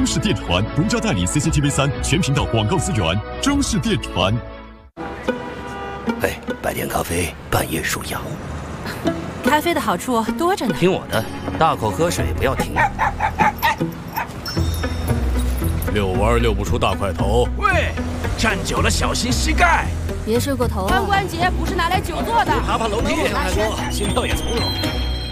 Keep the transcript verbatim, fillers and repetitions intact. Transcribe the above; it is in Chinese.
式电传独家代理 C C T V 三全频道广告资源。中式电传。 哎，白天咖啡，半夜数羊。 咖啡的好处多着呢。 听我的，大口喝水，不要停。 遛弯遛不出大块头。 喂，站久了小心膝盖。 别睡过头啊！ 髋关节不是拿来久坐的。 爬爬楼梯也太多，心跳也从容。